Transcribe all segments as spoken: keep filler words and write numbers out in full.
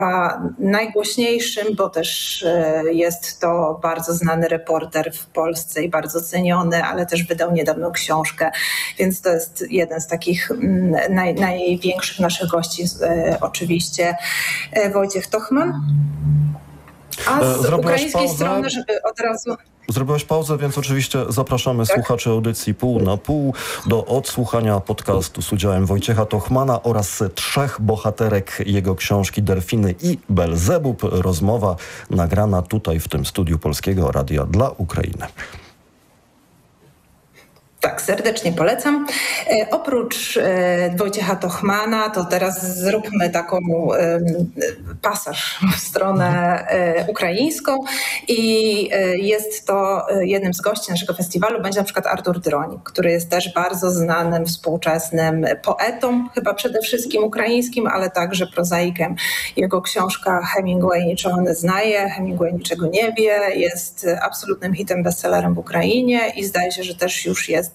najgłośniejszym, bo też jest to bardzo znany reporter w Polsce i bardzo ceniony, ale też wydał niedawno książkę, więc to jest jeden z takich naj, największych naszych gości, oczywiście Wojciech Tochman. A z Zrobiłaś ukraińskiej pauzę? strony, żeby od razu... Zrobiłaś pauzę, więc oczywiście zapraszamy tak? słuchaczy audycji Pół na Pół do odsłuchania podcastu z udziałem Wojciecha Tochmana oraz trzech bohaterek jego książki Delfiny i Belzebub. Rozmowa nagrana tutaj w tym studiu Polskiego Radia dla Ukrainy. Tak, serdecznie polecam. E, oprócz e, Wojciecha Tochmana, to teraz zróbmy taką e, pasaż w stronę e, ukraińską i e, jest to jednym z gości naszego festiwalu, będzie na przykład Artur Dronik, który jest też bardzo znanym, współczesnym poetą, chyba przede wszystkim ukraińskim, ale także prozaikiem. Jego książka Hemingway niczego nie znaje, Hemingway niczego nie wie, jest absolutnym hitem, bestsellerem w Ukrainie i zdaje się, że też już jest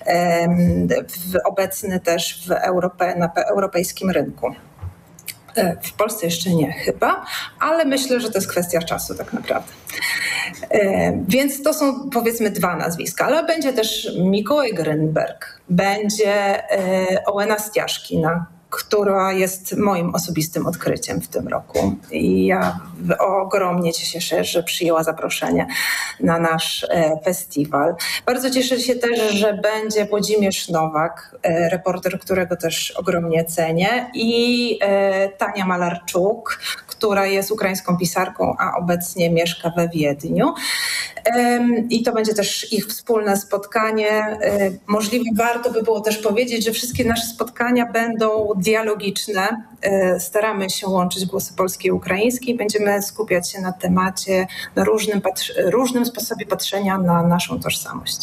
obecny też w Europie, na europejskim rynku. W Polsce jeszcze nie chyba, ale myślę, że to jest kwestia czasu tak naprawdę. Więc to są powiedzmy dwa nazwiska, ale będzie też Mikołaj Grynberg, będzie Ołena Stiaszkina, która jest moim osobistym odkryciem w tym roku. I ja ogromnie się cieszę, że przyjęła zaproszenie na nasz festiwal. Bardzo cieszę się też, że będzie Włodzimierz Nowak, reporter, którego też ogromnie cenię, i Tania Malarczuk, która jest ukraińską pisarką, a obecnie mieszka we Wiedniu. I to będzie też ich wspólne spotkanie. Możliwe warto by było też powiedzieć, że wszystkie nasze spotkania będą dialogiczne. Staramy się łączyć głosy polskie i ukraińskie i będziemy skupiać się na temacie, na różnym, różnym sposobie patrzenia na naszą tożsamość.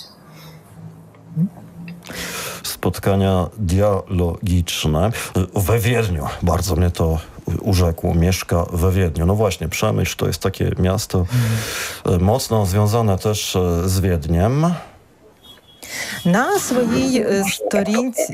Spotkania dialogiczne we Wiedniu. Bardzo mnie to urzekło. Mieszka we Wiedniu. No właśnie, Przemyśl to jest takie miasto hmm. mocno związane też z Wiedniem. На своїй сторінці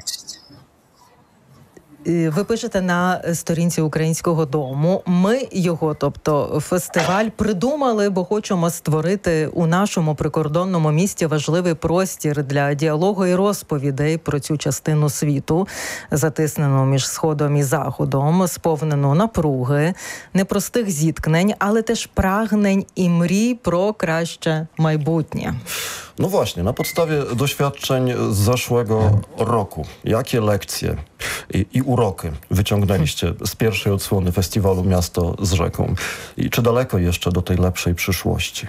ви пишете на сторінці Українського дому. Ми його, тобто фестиваль, придумали, бо хочемо створити у нашому прикордонному місті важливий простір для діалогу і розповідей про цю частину світу, затиснену між Сходом і Заходом, сповнену напруги, непростих зіткнень, ale też pragnień i mрій про краще майбутнє. No właśnie, na podstawie doświadczeń z zeszłego roku, jakie lekcje i, i uroki wyciągnęliście z pierwszej odsłony festiwalu Miasto z rzeką? I czy daleko jeszcze do tej lepszej przyszłości?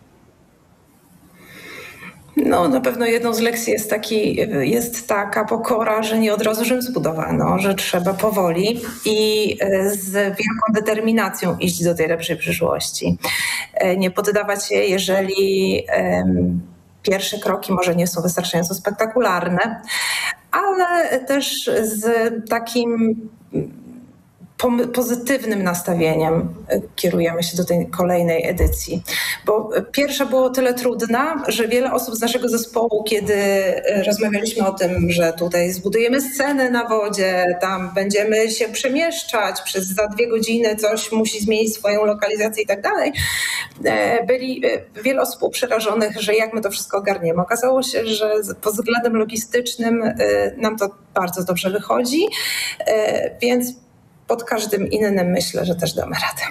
No, na pewno jedną z lekcji jest, taki, jest taka pokora, że nie od razu Rzym zbudowano, że trzeba powoli i z wielką determinacją iść do tej lepszej przyszłości. Nie poddawać się, jeżeli um, pierwsze kroki może nie są wystarczająco spektakularne, ale też z takim pozytywnym nastawieniem kierujemy się do tej kolejnej edycji. Bo pierwsza była o tyle trudna, że wiele osób z naszego zespołu, kiedy rozmawialiśmy o tym, że tutaj zbudujemy scenę na wodzie, tam będziemy się przemieszczać, przez za dwie godziny coś musi zmienić swoją lokalizację i tak dalej, byli wiele osób przerażonych, że jak my to wszystko ogarniemy. Okazało się, że pod względem logistycznym nam to bardzo dobrze wychodzi, więc pod każdym innym myślę, że też damy radę.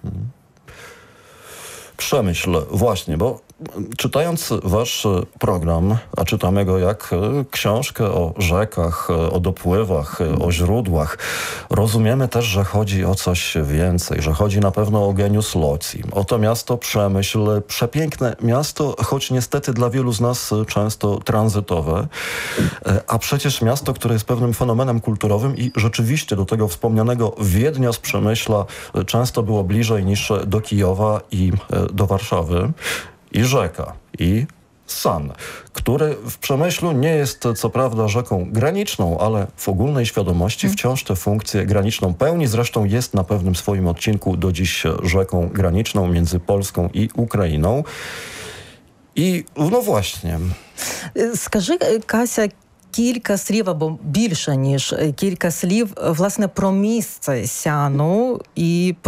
Przemyśl, właśnie, bo czytając wasz program, a czytamy go jak książkę o rzekach, o dopływach, o źródłach, rozumiemy też, że chodzi o coś więcej, że chodzi na pewno o geniusz loci. Oto miasto Przemyśl, przepiękne miasto, choć niestety dla wielu z nas często tranzytowe, a przecież miasto, które jest pewnym fenomenem kulturowym i rzeczywiście do tego wspomnianego Wiednia z Przemyśla często było bliżej niż do Kijowa i do Warszawy. I rzeka, i San, który w Przemyślu nie jest co prawda rzeką graniczną, ale w ogólnej świadomości wciąż tę funkcję graniczną pełni. Zresztą jest na pewnym swoim odcinku do dziś rzeką graniczną między Polską i Ukrainą. I no właśnie. Скажи, Кася, кілька слів або більше, ніж кілька слів, власне, про місце Сяну і